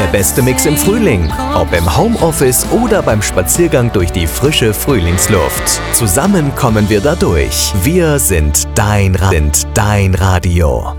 beste Mix im Frühling. Ob im Homeoffice oder beim Spaziergang durch die frische Frühlingsluft. Zusammen kommen wir da durch. Wir sind dein Radio.